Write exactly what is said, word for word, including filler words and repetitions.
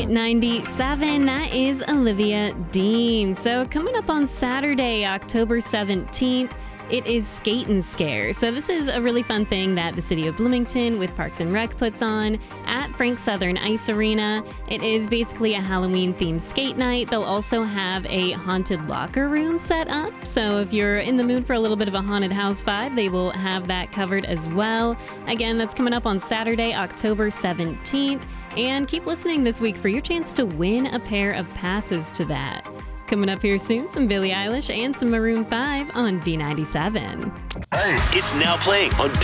B ninety-seven, that is Olivia Dean. So coming up on Saturday, October seventeenth, it is Skate and Scare. So this is a really fun thing that the city of Bloomington with Parks and Rec puts on at Frank Southern Ice Arena. It is basically a Halloween-themed skate night. They'll also have a haunted locker room set up. So if you're in the mood for a little bit of a haunted house vibe, they will have that covered as well. Again, that's coming up on Saturday, October seventeenth. And keep listening this week for your chance to win a pair of passes to that. Coming up here soon, some Billie Eilish and some Maroon five on B ninety-seven. It's now playing on B